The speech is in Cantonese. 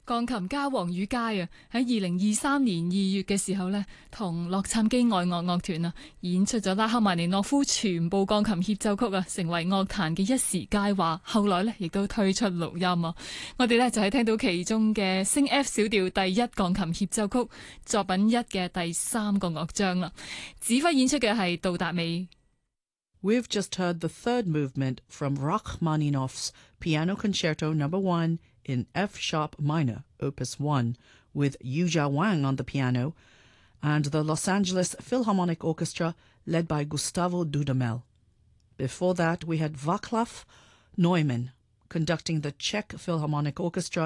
鋼琴家黃宇佳啊，喺2023年2月嘅時候呢，同洛杉磯愛樂樂團啊演出咗拉赫曼尼諾夫全部鋼琴協奏曲啊，成為樂壇嘅一時佳話。後來呢，亦都推出錄音啊。我哋呢，就係聽到其中嘅升 F 小調第一鋼琴協奏曲作品1嘅第3個樂章啦。指揮演出嘅係杜達美。 We've just heard the third movement from Rachmaninoff's Piano Concerto No. 1 in F-sharp minor, Opus 1, with Yuzha Wang on the piano, and the Los Angeles Philharmonic Orchestra led by Gustavo Dudamel. Before that, we had Václav Neumann conducting the Czech Philharmonic Orchestra